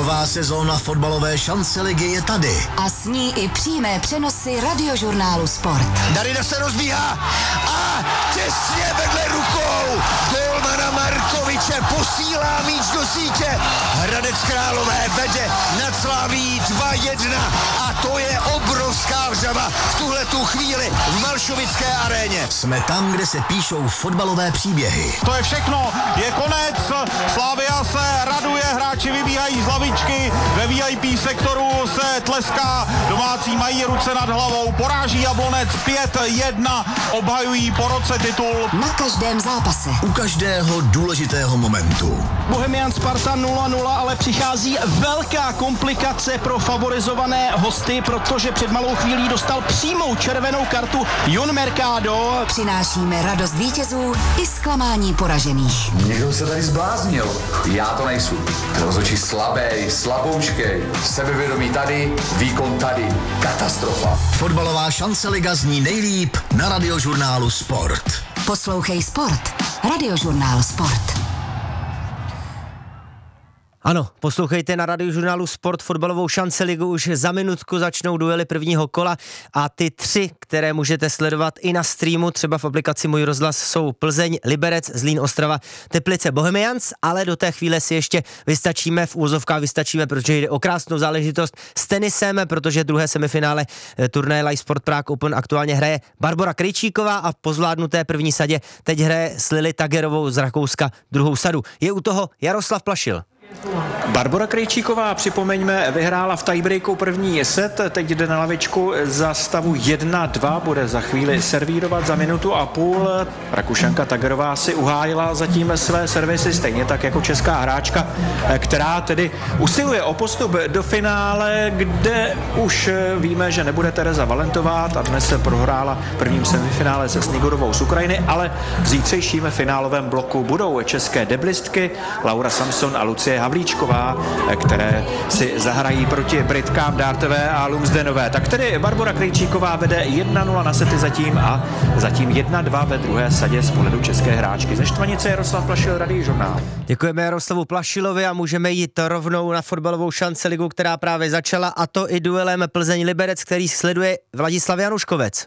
Nová sezóna fotbalové šance ligy je tady. A s ní i přímé přenosy Radiožurnálu Sport. Darida se rozbíhá a těsně vedle rukou golmana Markoviče posílá míč do sítě. Hradec Králové vede nad Slaví 2-1 a to je obrovská vřava v tuhletu chvíli v Malšovické aréně. Jsme tam, kde se píšou fotbalové příběhy. To je všechno, je konec, Slavia se raduje, hráči vybíhají z lavičky, ve VIP sektoru se tleská, domácí mají ruce nad hlavou, poráží Jablonec 5-1, obhajují po roce titul. Na každém zápase. U každého důležitého momentu. Bohemian Sparta 0-0, ale přichází velká komplikace pro favorizované hosty, protože před malou chvílí dostal přímou červenou kartu Jon Mercado. Přinášíme radost vítězů i zklamání poražených. Někdo se tady zbláznil. Já to nejsou. Rozhodčí slabý, slaboučkej, sebevědomí tady, výkon tady. Katastrofa. Fotbalová šance liga zní nejlíp na Radiožurnálu Sport. Poslouchej Sport. Radiožurnál Sport. Ano, poslouchejte na Radiožurnálu Sport fotbalovou šance ligu, už za minutku začnou duely prvního kola a ty 3, které můžete sledovat i na streamu, třeba v aplikaci Můj rozhlas, jsou Plzeň, Liberec, Zlín, Ostrava, Teplice, Bohemians, ale do té chvíle si ještě vystačíme, protože jde o krásnou záležitost s tenisem, protože druhé semifinále turnaje Live Sport Prague Open aktuálně hraje Barbora Krejčíková a po zvládnuté první sadě teď hraje s Lily Tagerovou z Rakouska druhou sadu. Je u toho Jaroslav Plašil. Barbora Krejčíková, připomeňme, vyhrála v tiebreaku první set, teď jde na lavičku za stavu 1-2, bude za chvíli servírovat za minutu a půl. Rakušanka Tagerová si uhájila zatím své servisy, stejně tak jako česká hráčka, která tedy usiluje o postup do finále, kde už víme, že nebude Tereza Valentová, a dnes se prohrála v prvním semifinále se Snigorovou z Ukrajiny, ale v zítřejším finálovém bloku budou české deblistky Laura Samson a Lucie Havlíčková, které si zahrají proti Britkám Dártové a Lumsdenové. Tak tedy Barbora Krejčíková vede 1-0 na sety zatím a zatím 1-2 ve druhé sadě z pohledu české hráčky. Ze Štvanice Jaroslav Plašil, Radiožurnál. Děkujeme Jaroslavu Plašilovi a můžeme jít rovnou na fotbalovou šance ligu, která právě začala, a to i duelem Plzeň-Liberec, který sleduje Vladislav Januškovec.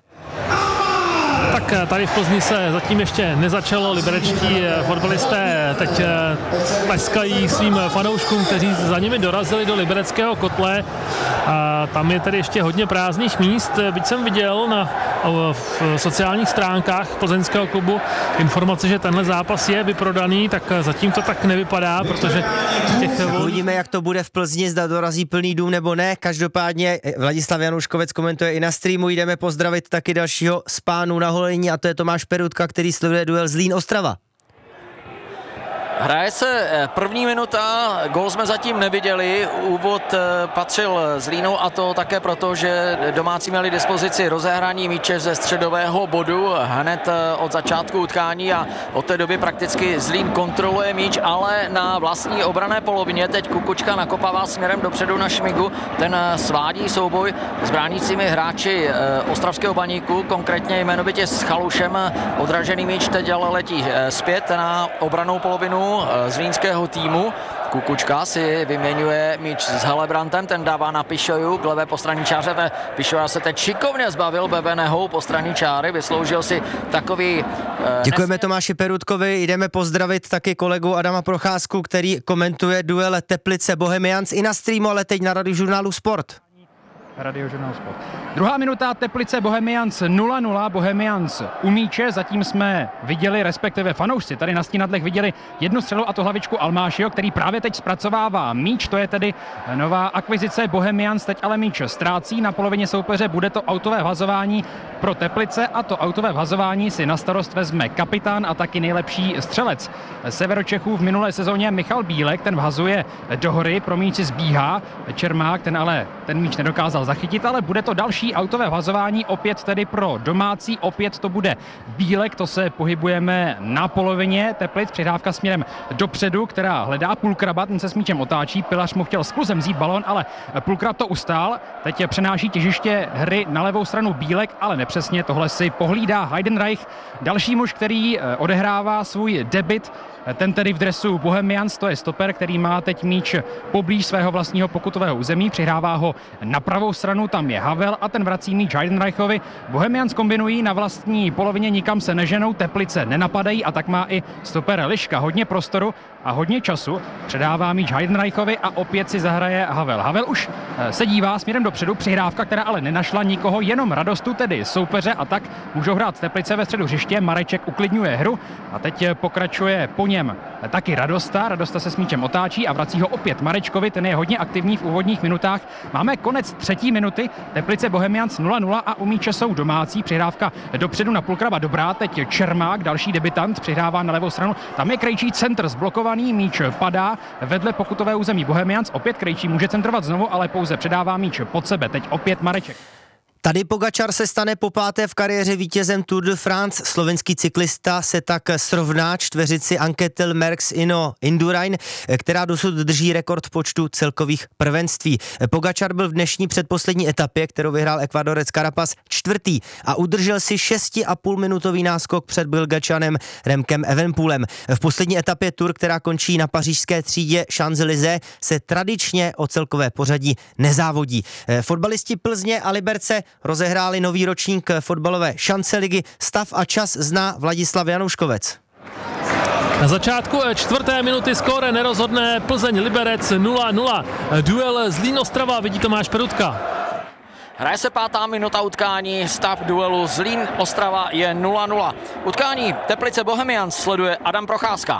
Tak tady v Plzni se zatím ještě nezačalo, liberečtí fotbalisté teď tleskají svým fanouškům, kteří za nimi dorazili do libereckého kotle. A tam je tedy ještě hodně prázdných míst, byť jsem viděl v sociálních stránkách plzeňského klubu informace, že tenhle zápas je vyprodaný, tak zatím to tak nevypadá, protože Uvidíme, jak to bude v Plzni, zda dorazí plný dům nebo ne. Každopádně Vladislav Januškovec komentuje i na streamu. Jdeme pozdravit taky dalšího z pánů na holení, a to je Tomáš Perutka, který sleduje duel Zlín-Ostrava. Hraje se první minuta, gól jsme zatím neviděli, úvod patřil Zlínu, a to také proto, že domácí měli dispozici rozehraní míče ze středového bodu hned od začátku utkání a od té doby prakticky Zlín kontroluje míč, ale na vlastní obranné polovině teď Kukučka nakopává směrem dopředu na Šmigu, ten svádí souboj s bránícími hráči Ostravského Baníku, konkrétně jmenovitě s Chalušem, odražený míč teď ale letí zpět na obrannou polovinu zlínského týmu. Kukučka si vyměňuje míč s Helebrantem, ten dává na Pišoju k levé postranní čáře. Pišoja se teď šikovně zbavil bevenehou postranní čáry, vysloužil si takový... Děkujeme Tomáši Perutkovi, jdeme pozdravit taky kolegu Adama Procházku, který komentuje duel Teplice Bohemians i na streamu, ale teď na Radiožurnálu Sport. Radiožurnál Sport. Druhá minuta, Teplice Bohemians 0-0, Bohemians u míče, zatím jsme viděli, respektive fanoušci tady na stínadlech viděli jednu střelu, a to hlavičku Almášiho, který právě teď zpracovává míč, to je tedy nová akvizice Bohemians, teď ale míč ztrácí na polovině soupeře, bude to autové vhazování pro Teplice, a to autové vhazování si na starost vezme kapitán a taky nejlepší střelec Severočechů v minulé sezóně Michal Bílek, ten vhazuje do hory, pro míč si zbíhá Čermák, ten míč nedokázal zachytit, ale bude to další autové vhazování, opět tedy pro domácí, opět to bude Bílek, to se pohybujeme na polovině Teplic, přihrávka směrem dopředu, která hledá Pulkraba, ten se s míčem otáčí, Pilař mu chtěl skluzem vzít balón, ale Pulkrab to ustál, teď přenáší těžiště hry na levou stranu Bílek, ale nepřesně, tohle si pohlídá Heidenreich, další muž, který odehrává svůj debut ten tedy v dresu Bohemians, to je stoper, který má teď míč poblíž svého vlastního pokutového území, přihrává ho na pravou stranu, tam je Havel a ten vrací míč Heidenreichovi. Bohemians kombinují na vlastní polovině, nikam se neženou, Teplice nenapadají a tak má i stoper Liška hodně prostoru a hodně času. Předává míč Heidenreichovi a opět si zahraje Havel. Havel už se dívá směrem dopředu, přihrávka, která ale nenašla nikoho, jenom Radostu, tedy soupeře, a tak můžou hrát Teplice ve středu hřiště. Mareček uklidňuje hru a teď pokračuje po něm taky Radosta. Radosta se s míčem otáčí a vrací ho opět Marečkovi, ten je hodně aktivní v úvodních minutách. Máme konec 3. minuty, Teplice Bohemians 0-0 a u míče jsou domácí. Přihrávka dopředu na Pulkraba dobrá, teď Čermák, další debutant, přihrává na levou stranu. Tam je Krejčí centr zblokovaný, míč padá vedle pokutové území Bohemians. Opět Krejčí může centrovat znovu, ale pouze předává míč pod sebe. Teď opět Mareček. Tadej Pogačar se stane popáté v kariéře vítězem Tour de France. Slovenský cyklista se tak srovná čtveřici Anquetil, Merckx, Ino, Indurain, která dosud drží rekord v počtu celkových prvenství. Pogačar byl v dnešní předposlední etapě, kterou vyhrál Ekvadorec Carapaz, čtvrtý a udržel si 6,5 minutový náskok před Belgičanem Remkem Evenepoelem. V poslední etapě Tour, která končí na pařížské třídě Champs-Élysées, se tradičně o celkové pořadí nezávodí. Fotbalisti Plzně a Liberce rozehráli nový ročník fotbalové šance ligy. Stav a čas zná Vladislav Janouškovec. Na začátku 4. minuty skóre nerozhodné Plzeň Liberec 0-0. Duel Zlín Ostrava, vidí Tomáš Perutka. Hraje se 5. minuta utkání, stav duelu Zlín Ostrava je 0-0. Utkání Teplice Bohemians sleduje Adam Procházka.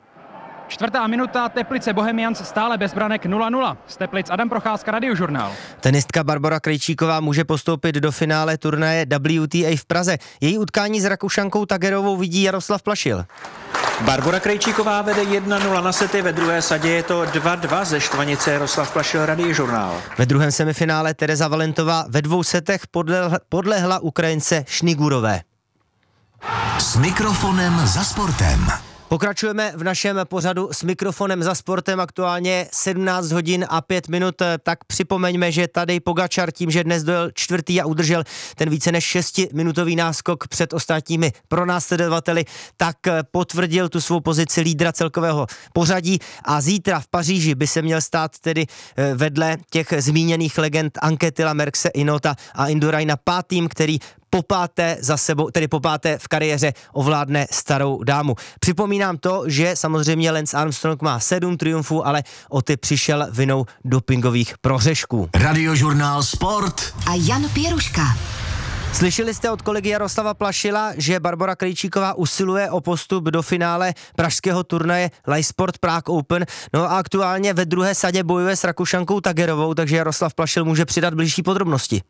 4. minuta, Teplice Bohemians stále bez branek 0-0. Z Teplic Adam Procházka, Radiožurnál. Tenistka Barbora Krejčíková může postoupit do finále turnaje WTA v Praze. Její utkání s Rakušankou Tagerovou vidí Jaroslav Plašil. Barbora Krejčíková vede 1-0 na sety, ve druhé sadě je to 2-2 ze Štvanice. Jaroslav Plašil, Radiožurnál. Ve druhém semifinále Tereza Valentová ve 2 setech podlehla Ukrajince Šnigurové. S mikrofonem za sportem. Pokračujeme v našem pořadu s mikrofonem za sportem, aktuálně 17 hodin a 5 minut, tak připomeňme, že Tadej Pogačar tím, že dnes dojel čtvrtý a udržel ten více než 6minutový náskok před ostatními pronásledovateli, tak potvrdil tu svou pozici lídra celkového pořadí a zítra v Paříži by se měl stát tedy vedle těch zmíněných legend Anquetila, Merckxe, Inota a Induraina 5., který popáté v kariéře ovládne starou dámu. Připomínám to, že samozřejmě Lance Armstrong má 7 triumfů, ale o ty přišel vinou dopingových prohřešků. Radiožurnál Sport a Jan Pěruška. Slyšeli jste od kolegy Jaroslava Plašila, že Barbora Krejčíková usiluje o postup do finále pražského turnaje Lysport Prague Open. No a aktuálně ve druhé sadě bojuje s Rakušankou Tagerovou, takže Jaroslav Plašil může přidat blížší podrobnosti.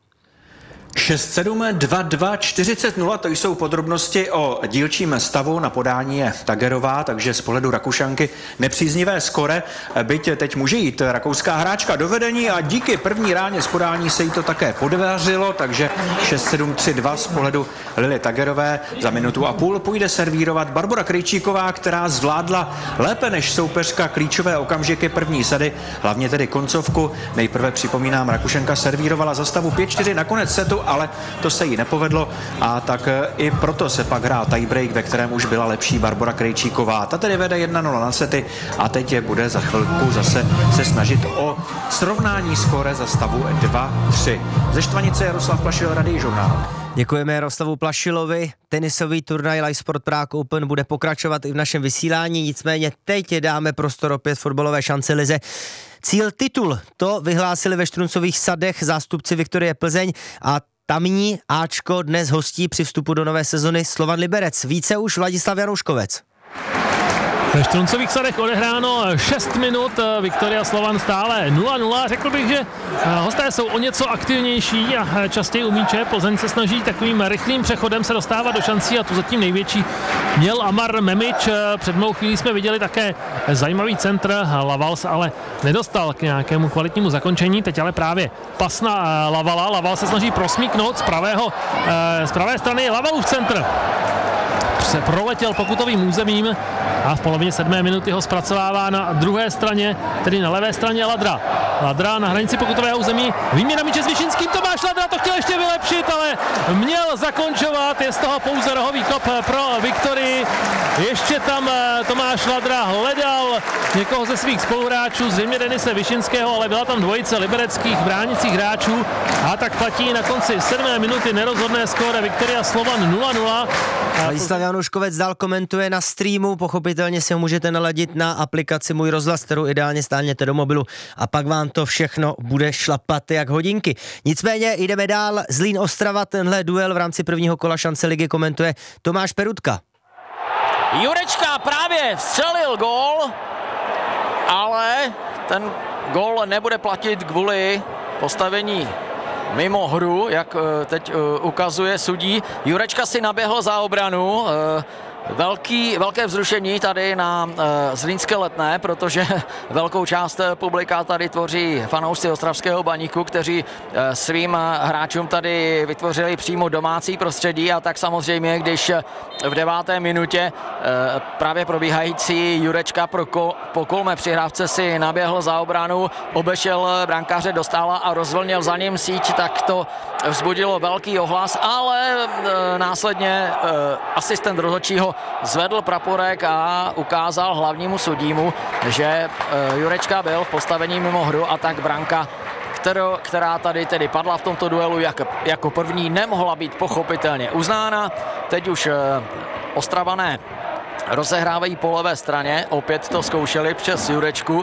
6-7, 2-2, 40-0, to jsou podrobnosti o dílčím stavu, na podání je Tagerová, takže z pohledu Rakušanky nepříznivé skore, byť teď může jít rakouská hráčka do vedení a díky první ráně z podání se jí to také podařilo, takže 6-7, 3-2 z pohledu Lily Tagerové. Za 1,5 minuty půjde servírovat Barbora Krejčíková, která zvládla lépe než soupeřka klíčové okamžiky první sady, hlavně tedy koncovku. Nejprve připomínám, Rakušanka servírovala za stavu 5-4 na konec setu, ale to se jí nepovedlo a tak i proto se pak hrál tiebreak, ve kterém už byla lepší Barbora Krejčíková. Ta tedy vede 1-0 na sety a teď bude za chvilku zase se snažit o srovnání skóre za stavu 2-3. Ze Štvanice Jaroslav Plašil, Radiožurnál. Děkujeme Jaroslavu Plašilovi. Tenisový turnaj Lysport Prague Open bude pokračovat i v našem vysílání, nicméně teď dáme prostor opět fotbalové šance lize. Cíl titul, to vyhlásili ve Štruncových sadech zástupci Viktorie Plzeň a tamní Ačko dnes hostí při vstupu do nové sezony Slovan Liberec. Více už Vladislav Janouškovec. Ve Štruncových sadech odehráno 6 minut, Viktoria Slovan stále 0-0. Řekl bych, že hosté jsou o něco aktivnější a častěji u míče. Plzeň se snaží takovým rychlým přechodem se dostávat do šancí a tu zatím největší měl Amar Memič. Před mnou chvílí jsme viděli také zajímavý centr, Lavals ale nedostal k nějakému kvalitnímu zakončení. Teď ale právě pas na Lavala. Laval se snaží prosmíknout z pravé strany, Lavalův centr se proletěl pokutovým územím a v polovině 7. minuty ho zpracovává na druhé straně, tedy na levé straně Ladra. Ladra na hranici pokutového území, výměna míče s Višinským, Tomáš Ladra to chtěl ještě vylepšit, ale měl zakončovat, je z toho pouze rohový kop pro Viktorii. Ještě tam Tomáš Ladra hledal někoho ze svých spoluhráčů, zřejmě Denise Višinského, ale byla tam dvojice libereckých bránících hráčů a tak platí na konci 7. minuty nerozhodné skóre Viktoria Slovan 0-0. Ladislav Januškovec dál komentuje na streamu, pochopitelně si ho můžete naladit na aplikaci Můj rozhlas, kterou ideálně stáhněte do mobilu a pak vám to všechno bude šlapat jak hodinky. Nicméně jdeme dál, Zlín Ostrava, tenhle duel v rámci prvního kola šance ligy komentuje Tomáš Perutka. Jurečka právě vstřelil gól, ale ten gól nebude platit kvůli postavení mimo hru, jak teď ukazuje sudí. Jurečka si naběhl za obranu. Velké vzrušení tady na zlínské Letné, protože velkou část publika tady tvoří fanoušci ostravského Baníku, kteří svým hráčům tady vytvořili přímo domácí prostředí a tak samozřejmě, když v 9. minutě právě probíhající Jurečka po kolmé přihrávce si naběhl za obranu, obešel brankáře Dostála a rozvlnil za ním síť, tak to vzbudilo velký ohlas, ale následně asistent rozhodčího zvedl praporek a ukázal hlavnímu sudímu, že Jurečka byl v postavení mimo hru a tak branka, která tady tedy padla v tomto duelu jako první, nemohla být pochopitelně uznána. Teď už Ostravané rozehrávají po levé straně, opět to zkoušeli přes Jurečku,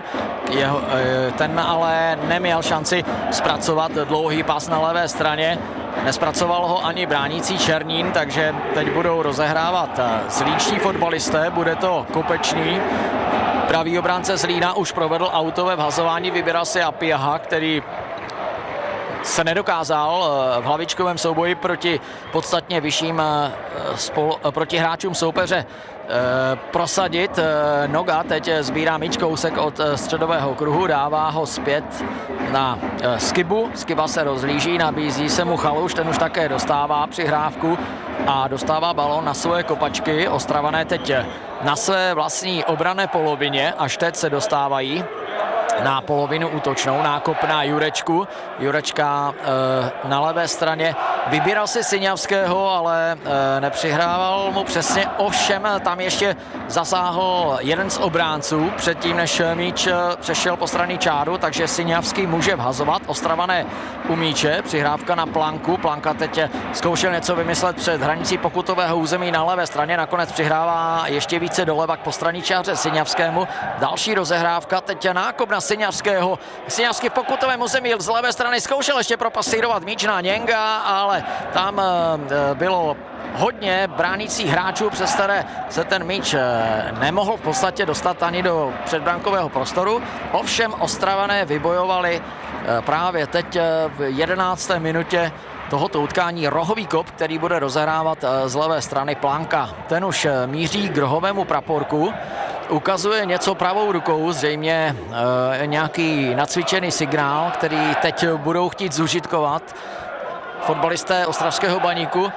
ten ale neměl šanci zpracovat dlouhý pas na levé straně, nespracoval ho ani bránící Černín, takže teď budou rozehrávat zlínští fotbalisté, bude to Kopečný. Pravý obránce Zlína už provedl autové vhazování, vybíral si Apiaha, který se nedokázal v hlavičkovém souboji proti podstatně vyšším protihráčům soupeře prosadit. Noga teď sbírá míč kousek od středového kruhu, dává ho zpět na Skibu. Skiba se rozhlíží, nabízí se mu Chaluš, ten už také dostává přihrávku a dostává balón na svoje kopačky. Ostravané teď na své vlastní obranné polovině, až teď se dostávají na polovinu útočnou, nákop na Jurečku. Jurečka na levé straně vybíral si Syňavského, ale nepřihrával mu přesně, ovšem tam ještě zasáhl jeden z obránců předtím, než míč přešel po straně čáru, takže Syňavský může vhazovat. Ostravané u míče, přihrávka na Planku. Planka teď zkoušel něco vymyslet před hranicí pokutového území na levé straně, nakonec přihrává ještě více doleva k postraní čáře Syňavskému. Další rozehrávka, teď nákop na Syňavského. Syňavský v pokutovém území z levé strany zkoušel ještě propasírovat míč na Něnga, ale tam bylo hodně bránících hráčů, přes které se ten míč nemohl v podstatě dostat ani do předbrankového prostoru. Ovšem Ostravané vybojovali právě teď v 11. minutě tohoto utkání rohový kop, který bude rozehrávat z levé strany Planka. Ten už míří k rohovému praporku, ukazuje něco pravou rukou, zřejmě nějaký nacvičený signál, který teď budou chtít zužitkovat fotbalisté ostravského Baníku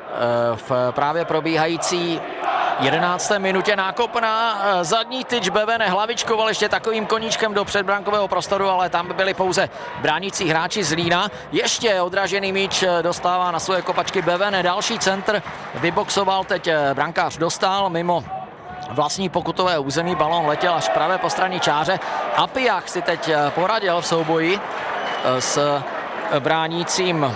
v právě probíhající 11. minutě. Nákop na zadní tyč Bevene, hlavičkoval ještě takovým koníčkem do předbrankového prostoru, ale tam byli pouze bránící hráči Zlína. Ještě odražený míč dostává na svoje kopačky Bevene, další centr vyboxoval teď brankář Dostál mimo vlastní pokutové území, balón letěl až pravé po straně čáře. Apiach si teď poradil v souboji s bránícím.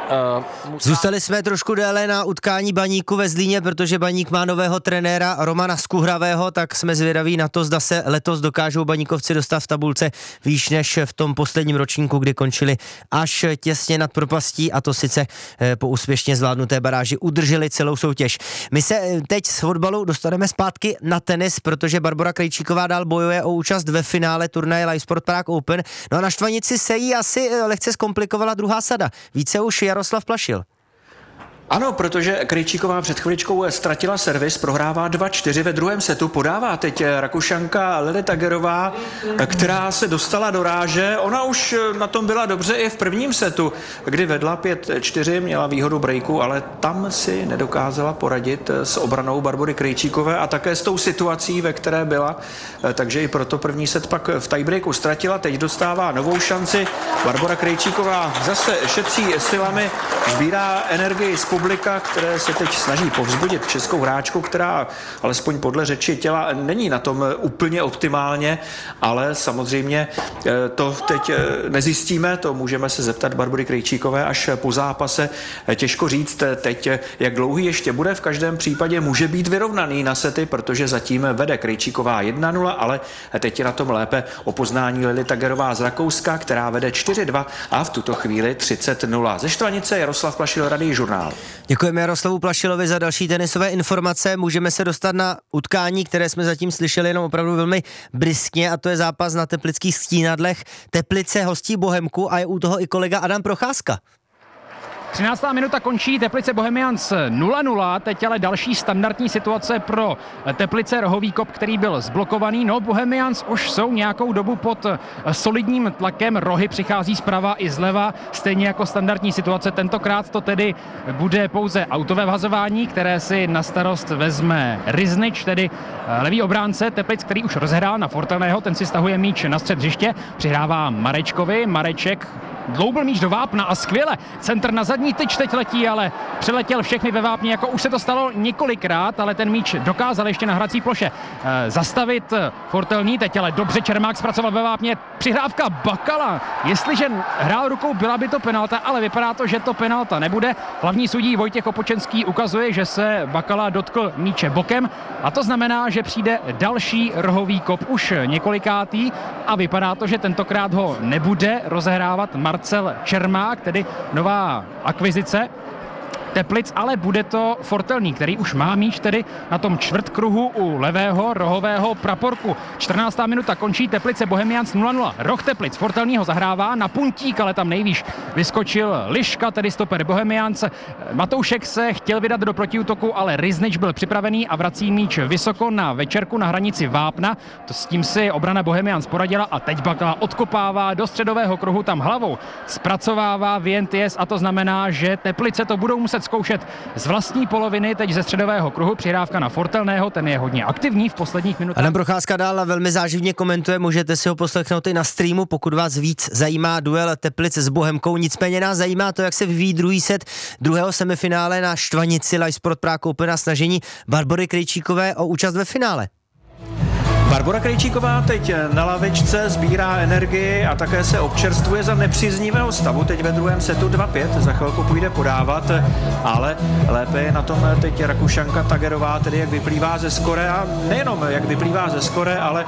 Zůstali jsme trošku déle na utkání Baníku ve Zlíně, protože Baník má nového trenéra Romana Skuhravého, tak jsme zvědaví na to, zda se letos dokážou baníkovci dostat v tabulce výš než v tom posledním ročníku, kdy končili až těsně nad propastí, a to sice po úspěšně zvládnuté baráži udrželi celou soutěž. My se teď z fotbalu dostaneme zpátky na tenis, protože Barbora Krejčíková dál bojuje o účast ve finále turnaje Live Sport Prague Open. No a na štvanici se jí asi lehce zkomplikovala druhá sada. Více už Jaroslav Plašil. Ano, protože Krejčíková před chviličkou ztratila servis, prohrává 2-4 ve druhém setu, podává teď Rakušanka Lily Tagerová, která se dostala do ráže. Ona už na tom byla dobře i v prvním setu, kdy vedla 5-4, měla výhodu breaku, ale tam si nedokázala poradit s obranou Barbory Krejčíkové a také s tou situací, ve které byla, takže i proto první set pak v tiebreaku ztratila. Teď dostává novou šanci. Barbora Krejčíková zase šetří silami, sbírá energii z publika, které se teď snaží povzbudit českou hráčku, která alespoň podle řeči těla není na tom úplně optimálně, ale samozřejmě to teď nezjistíme, to můžeme se zeptat Barbory Krejčíkové až po zápase. Těžko říct teď, jak dlouhý ještě bude, v každém případě může být vyrovnaný na sety, protože zatím vede Krejčíková 1-0, ale teď je na tom lépe o poznání Lily Tagerová z Rakouska, která vede 4-2 a v tuto chvíli 30-0. Ze Štvanice Jaroslav Plašil, Radý žurnál. Děkujeme Jaroslavu Plašilovi za další tenisové informace. Můžeme se dostat na utkání, které jsme zatím slyšeli jenom opravdu velmi briskně, a to je zápas na teplických Stínadlech. Teplice hostí Bohemku a je u toho i kolega Adam Procházka. 13. minuta končí, Teplice Bohemians 0-0, teď ale další standardní situace pro Teplice, rohový kop, který byl zblokovaný. No, Bohemians už jsou nějakou dobu pod solidním tlakem, rohy přichází zprava i zleva, stejně jako standardní situace. Tentokrát to tedy bude pouze autové vhazování, které si na starost vezme Riznič, tedy levý obránce Teplic, který už rozehrál na Fortelného, ten si stahuje míč na střed hřiště, přihrává Marečkovi, Mareček dloubl míč do vápna a skvěle. Centr na zadní tyč teď letí, ale přeletěl všechny ve vápně, jako už se to stalo několikrát, ale ten míč dokázal ještě na hrací ploše zastavit Fortelný, teď ale dobře Čermák zpracoval ve vápně. Přihrávka Bakala. Jestliže hrál rukou, byla by to penalta, ale vypadá to, že to penalta nebude. Hlavní sudí Vojtěch Opočenský ukazuje, že se Bakala dotkl míče bokem a to znamená, že přijde další rohový kop, už několikátý, a vypadá to, že tentokrát ho nebude rozehrávat Marcel Čermák, tedy nová akvizice Teplic, ale bude to Fortelný, který už má míč tedy na tom čtvrtkruhu u levého rohového praporku. 14. minuta končí, Teplice Bohemians 0-0. Roh Teplic, Fortelný ho zahrává na puntík, ale tam nejvýš vyskočil Liška, tedy stoper Bohemians. Matoušek se chtěl vydat do protiútoku, ale Riznič byl připravený a vrací míč vysoko na večerku na hranici vápna. To s tím si obrana Bohemians poradila a teď Bakala odkopává do středového kruhu, tam hlavou zpracovává Vienties a to znamená, že Teplice to budou muset zkoušet z vlastní poloviny, teď ze středového kruhu, přihrávka na Fortelného, ten je hodně aktivní v posledních minutách. Adam Procházka dál velmi záživně komentuje, můžete si ho poslechnout i na streamu, pokud vás víc zajímá duel Teplic s Bohemkou, nicméně nás zajímá to, jak se vyvíjí druhý set druhého semifinále na Štvanici. Live Sport Praha koupil na snažení Barbory Krejčíkové o účast ve finále. Barbora Krejčíková teď na lavičce sbírá energii a také se občerstvuje za nepříznivého stavu. Teď ve druhém setu 2-5, za chvilku půjde podávat, ale lépe je na tom teď Rakušanka Tagerová, tedy jak vyplývá ze skore, a nejenom jak vyplývá ze skore, ale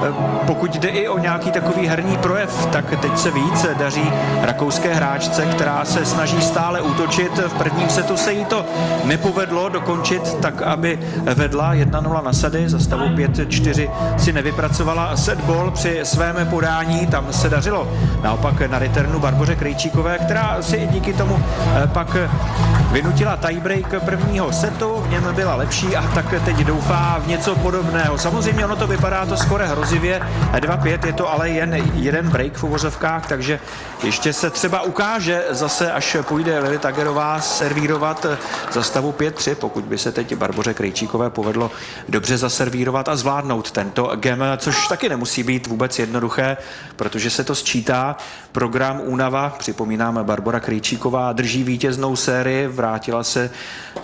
pokud jde i o nějaký takový herní projev, tak teď se víc daří rakouské hráčce, která se snaží stále útočit. V prvním setu se jí to nepovedlo dokončit tak, aby vedla 1-0 na sady, za stavu 5-4 si nevypracovala set ball při svém podání, tam se dařilo naopak na returnu Barboře Krejčíkové, která si i díky tomu pak vynutila tiebreak prvního setu, v něm byla lepší a tak teď doufá v něco podobného. Samozřejmě ono to vypadá to skoro hrozivě, 2-5, je to ale jen jeden break v uvozovkách, takže ještě se třeba ukáže zase, až půjde Lily Tagerová servírovat za stavu 5-3, pokud by se teď Barboře Krejčíkové povedlo dobře zaservírovat a zvládnout tento game, což taky nemusí být vůbec jednoduché, protože se to sčítá. Program únava, připomínám, Barbora Krejčíková drží vítěznou sérii, vrátila se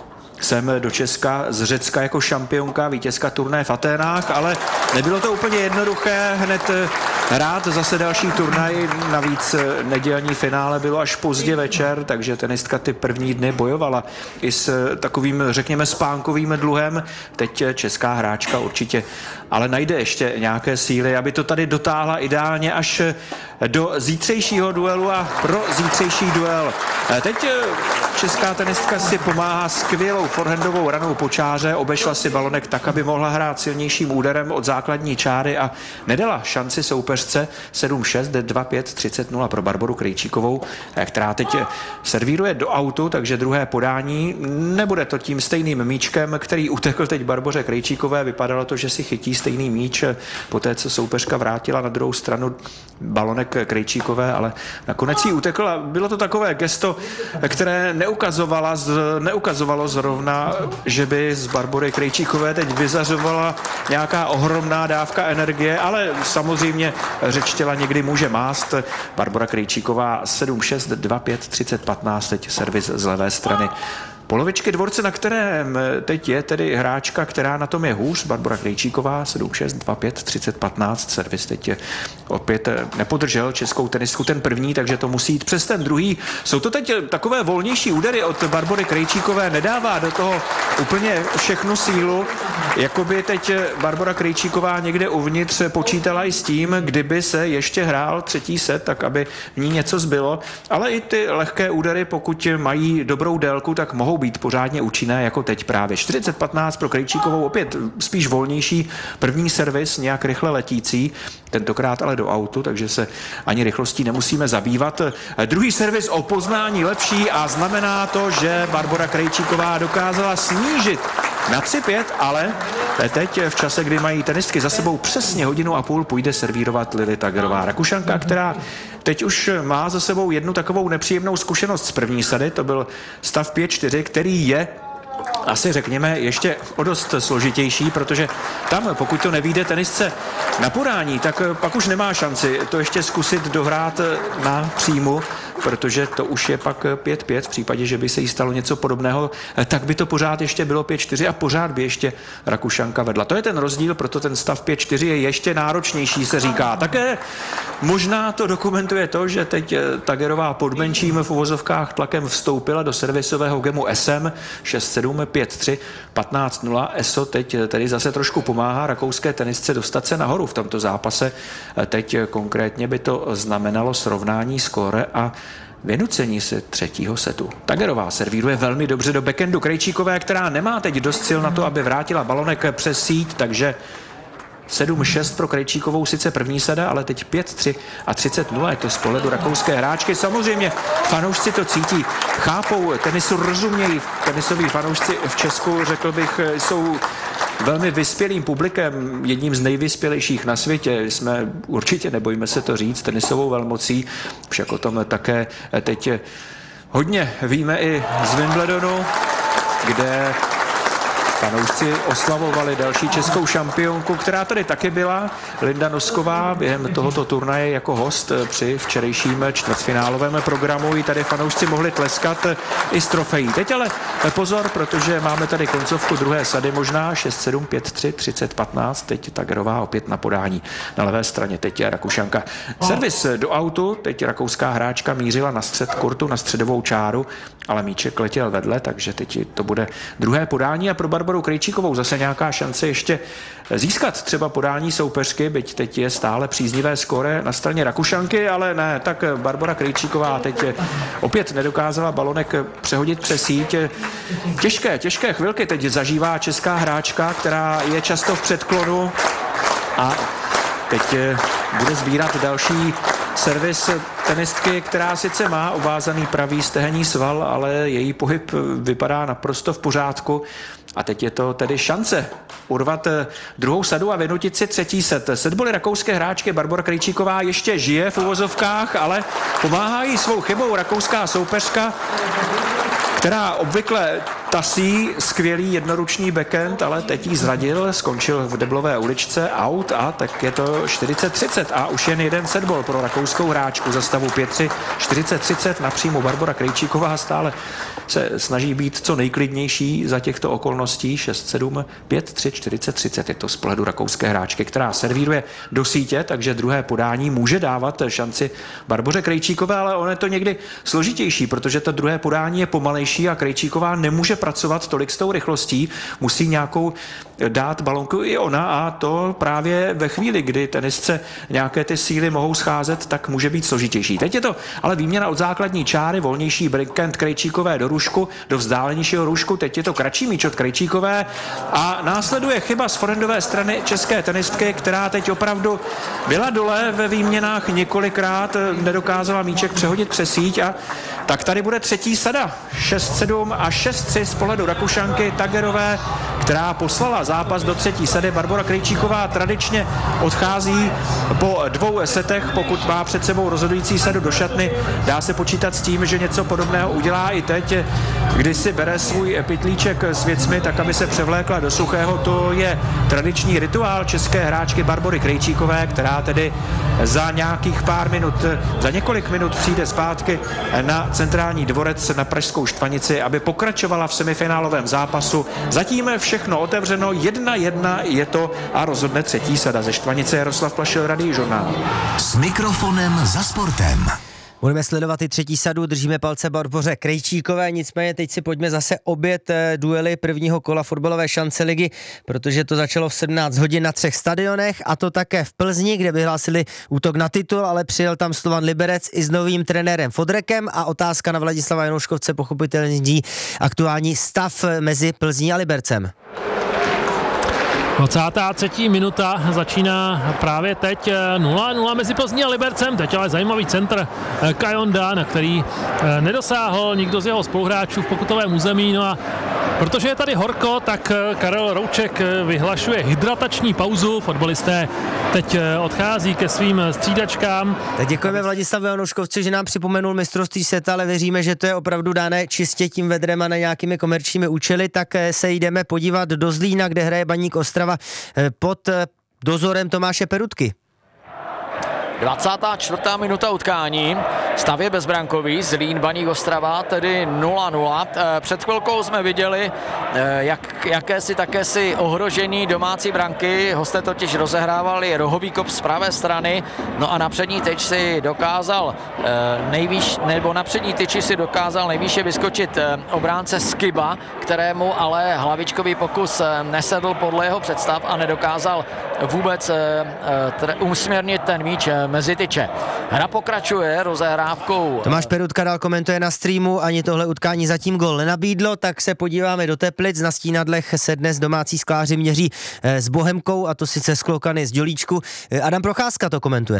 sem do Česka z Řecka jako šampionka, vítězka turnaje v Aténách, ale nebylo to úplně jednoduché hned hrát zase další turnaj, navíc nedělní finále bylo až pozdě večer, takže tenistka ty první dny bojovala i s takovým, řekněme, spánkovým dluhem. Teď česká hráčka určitě ale najde ještě nějaké síly, aby to tady dotáhla ideálně až do zítřejšího duelu a pro zítřejší duel. Teď česká tenistka si pomáhá skvělou forehandovou ranou po čáře, obešla si balonek tak, aby mohla hrát silnějším úderem od základní čáry a nedala šanci soupeřce. 7-6, 2-5, 30-0 pro Barboru Krejčíkovou, která teď servíruje do autu, takže druhé podání. Nebude to tím stejným míčkem, který utekl teď Barboře Krejčíkové. Vypadalo to, že si chytí stejný míč poté, co soupeřka vrátila na druhou stranu balonek Krejčíkové, ale nakonec jí utekl a bylo to takové gesto, které neukazovalo zrovna, že by z Barbory Krejčíkové teď vyzařovala nějaká ohromná dávka energie, ale samozřejmě řeč těla někdy může mást. Barbora Krejčíková 7-6, 2-5, 30-15, teď servis z levé strany polovičky dvorce, na kterém teď je tedy hráčka, která na tom je hůř. Barbora Krejčíková 7-6, 2-5, 30-15. Servis teď opět nepodržel českou tenistku ten první, takže to musí jít přes ten druhý. Jsou to teď takové volnější údery od Barbory Krejčíkové, nedává do toho úplně všechnu sílu. Jakoby teď Barbora Krejčíková někde uvnitř počítala i s tím, kdyby se ještě hrál třetí set, tak aby v ní něco zbylo. Ale i ty lehké údery, pokud mají dobrou délku, tak mohou být pořádně účinné, jako teď právě. 40-15 pro Krejčíkovou, opět spíš volnější první servis, nějak rychle letící, tentokrát ale do autu, takže se ani rychlostí nemusíme zabývat. Druhý servis o poznání lepší a znamená to, že Barbora Krejčíková dokázala snížit na 3-5, ale teď v čase, kdy mají tenistky za sebou přesně hodinu a půl, půjde servírovat Lily Tagerová. Rakušanka, která teď už má za sebou jednu takovou nepříjemnou zkušenost z první sady, to byl stav 5-4, který je asi řekněme ještě o dost složitější, protože tam, pokud to nevyjde tenistce na podání, tak pak už nemá šanci to ještě zkusit dohrát na příjmu, protože to už je pak 5-5, v případě, že by se jí stalo něco podobného, tak by to pořád ještě bylo 5-4 a pořád by ještě Rakušanka vedla. To je ten rozdíl, proto ten stav 5-4 je ještě náročnější, se říká. Také možná to dokumentuje to, že teď Tagerová pod menším v uvozovkách tlakem vstoupila do servisového gemu SM 6-7, 5-3, 15-0. ESO teď tedy zase trošku pomáhá rakouské tenistce dostat se nahoru v tomto zápase. Teď konkrétně by to znamenalo srovnání skóre a vynucení se třetího setu. Tagerová servíruje velmi dobře do backhandu Krejčíkové, která nemá teď dost sil na to, aby vrátila balonek přes síť, takže 7-6 pro Krejčíkovou, sice první sada, ale teď 5-3 a 30-0. Je to z pohledu rakouské hráčky. Samozřejmě fanoušci to cítí, chápou tenisu, rozumějí. Tenisoví fanoušci v Česku, řekl bych, jsou velmi vyspělým publikem, jedním z nejvyspělejších na světě. Jsme určitě, nebojíme se to říct, tenisovou velmocí. Však o tom také teď hodně víme i z Wimbledonu, kde fanoušci oslavovali další českou šampionku, která tady taky byla, Linda Nosková, během tohoto turnaje jako host při včerejším čtvrtfinálovém programu. I tady fanoušci mohli tleskat i z trofejí. Teď ale pozor, protože máme tady koncovku druhé sady, možná 6-7, 5-3, 30-15. Teď Tagerová opět na podání na levé straně. Teď je Rakušanka. Servis do autu, teď rakouská hráčka mířila na střed kurtu, na středovou čáru, ale míček letěl vedle, takže teď to bude druhé podání a pro Barboru Krejčíkovou zase nějaká šance ještě získat třeba podání soupeřky, byť teď je stále příznivé skóre na straně Rakušanky, ale ne, tak Barbora Krejčíková teď opět nedokázala balonek přehodit přes síť. Těžké chvilky teď zažívá česká hráčka, která je často v předklonu a teď bude sbírat další servis tenistky, která sice má ovázaný pravý stehenní sval, ale její pohyb vypadá naprosto v pořádku. A teď je to tedy šance urvat druhou sadu a vynutit si třetí set. Setboly rakouské hráčky Barbora Krejčíková ještě žije v uvozovkách, ale pomáhá jí svou chybou rakouská soupeřka, která obvykle tasí skvělý jednoruční backhand, ale teď jí zradil, skončil v deblové uličce out a tak je to 40-30 a už jen jeden setball pro rakouskou hráčku za stavu 5-3, 40-30 na příjmu Barbora Krejčíková stále se snaží být co nejklidnější za těchto okolností. 6-7, 5-3, 40-30 je to z pohledu rakouské hráčky, která servíruje do sítě, takže druhé podání může dávat šanci Barboře Krejčíkové, ale ono je to někdy složitější, protože to druhé podání je pomalejší a Krejčíková nemůže pracovat tolik s tou rychlostí, musí nějakou dát balonku i ona a to právě ve chvíli, kdy tenisce nějaké ty síly mohou scházet, tak může být složitější. Teď je to ale výměna od základní čáry, volnější backhand Krejčíkové do růžku, do vzdálenějšího růžku, teď je to kratší míč od Krejčíkové a následuje chyba z forendové strany české tenistky, která teď opravdu byla dole ve výměnách několikrát, nedokázala míček přehodit přes síť a tak tady bude třetí sada. 6-7 a 6-3 z pohledu Rakušanky Tagerové, která poslala zápas do třetí sady. Barbora Krejčíková tradičně odchází po 2 setech, pokud má před sebou rozhodující sadu do šatny. Dá se počítat s tím, že něco podobného udělá i teď, kdy si bere svůj pytlíček s věcmi, tak aby se převlékla do suchého. To je tradiční rituál české hráčky Barbory Krejčíkové, která tedy za nějakých pár minut, za několik minut přijde zpátky na centrální dvorec na Pražskou Štvanici, aby pokračovala v semifinálovém zápasu. Zatím všechno otevřeno, 1-1 je to a rozhodne třetí sada ze Štvanice. Jaroslav Plašil, Radiožurnál. S mikrofonem za sportem. Budeme sledovat i třetí sadu, držíme palce Barboře Krejčíkové, nicméně teď si pojďme zase obět duely prvního kola fotbalové šance ligy, protože to začalo v 17 hodin na 3 stadionech a to také v Plzni, kde vyhlásili útok na titul, ale přijel tam Slovan Liberec i s novým trenérem Fodrekem a otázka na Vladislava Janouškovce pochopitelně aktuální stav mezi Plzní a Libercem. 23. minuta začíná právě teď 0-0 mezi Plzní a Libercem, teď ale zajímavý centr Kajonda, na který nedosáhl nikdo z jeho spoluhráčů v pokutovém území, no a protože je tady horko, tak Karel Rouček vyhlašuje hydratační pauzu, fotbalisté teď odchází ke svým střídačkám. Tak děkujeme Vladislavu Janouškovci, že nám připomenul mistrovství světa, ale věříme, že to je opravdu dané čistě tím vedrem a ne nějakými komerčními účely, tak se jdeme podívat do Zlína, kde hraje Baník Ostrava pod dozorem Tomáše Perutky. 24. minuta utkání, stav je bezbrankový, Zlín Baník Ostrava, tedy 0-0. Před chvilkou jsme viděli jakési ohrožení domácí branky, hosté totiž rozehrávali rohový kop z pravé strany, no a na přední tyč si dokázal nejvýše vyskočit obránce Skiba, kterému ale hlavičkový pokus nesedl podle jeho představ a nedokázal vůbec usměrnit ten míč mezi tyče. Hra pokračuje rozehrávkou. Tomáš Perutka dál komentuje na streamu, ani tohle utkání zatím gol nenabídlo, tak se podíváme do Teplic. Na Stínadlech se dnes domácí skláři měří s Bohemkou, a to sice z Klokany z Dělíčku. Adam Procházka to komentuje.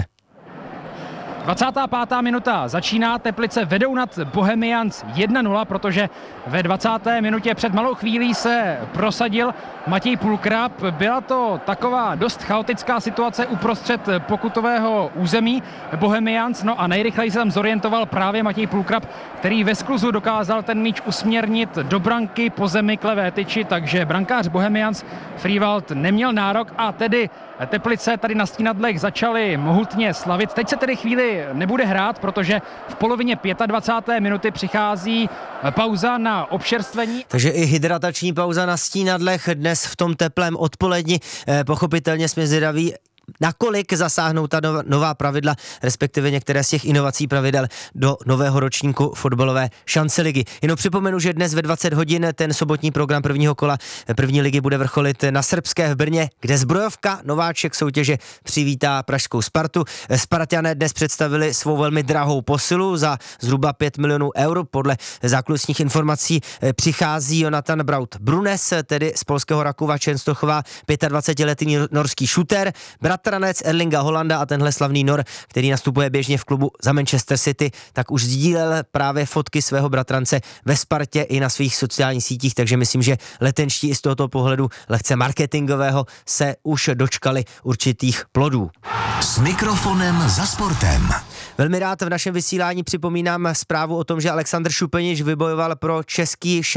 25. minuta začíná, Teplice vedou nad Bohemians 1-0, protože ve 20. minutě před malou chvílí se prosadil Matěj Pulkrab. Byla to taková dost chaotická situace uprostřed pokutového území Bohemians, no a nejrychleji se tam zorientoval právě Matěj Pulkrab, který ve skluzu dokázal ten míč usměrnit do branky po zemi k levé tyči, takže brankář Bohemians Frývald neměl nárok a tedy Teplice tady na Stínadlech začaly mohutně slavit. Teď se tedy chvíli nebude hrát, protože v polovině 25. minuty přichází pauza na občerstvení. Takže i hydratační pauza na Stínadlech dnes v tom teplém odpoledni. Pochopitelně jsme zvědaví, nakolik zasáhnou ta nová pravidla, respektive některé z těch inovací pravidel do nového ročníku fotbalové šance ligy. Jenom připomenu, že dnes ve 20 hodin ten sobotní program prvního kola první ligy bude vrcholit na Srbské v Brně, kde Zbrojovka, nováček soutěže, přivítá pražskou Spartu. Spartané dnes představili svou velmi drahou posilu za zhruba 5 milionů eur. Podle zákulisních informací přichází Jonathan Braut Brunes, tedy z polského Rakuva Čenstochová, 25letý norský šuter, bratranec Erlinga Holanda a tenhle slavný Nor, který nastupuje běžně v klubu za Manchester City, tak už sdílel právě fotky svého bratrance ve Spartě i na svých sociálních sítích, takže myslím, že letenští i z tohoto pohledu lehce marketingového se už dočkali určitých plodů. S mikrofonem za sportem. Velmi rád v našem vysílání připomínám zprávu o tom, že Alexander Šupenič vybojoval pro český